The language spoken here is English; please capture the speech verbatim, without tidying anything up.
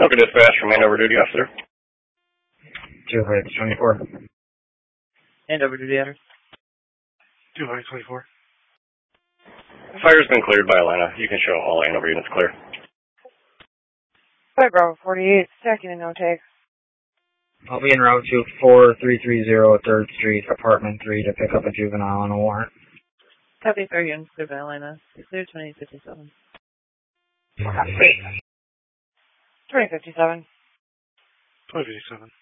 Local dispatch, remain over duty, officer. two Heights twenty-four. And over duty, Otter. two Heights twenty-four. Fire's been cleared by Atlanta. You can show all Andover units clear. five Bravo forty-eight, stacking and no take. I'll be en route to four three three zero third Street, Apartment three, to pick up a juvenile on a warrant. Copy, fair units cleared by Atlanta. Clear twenty fifty-seven. twenty fifty-seven. twenty fifty-seven.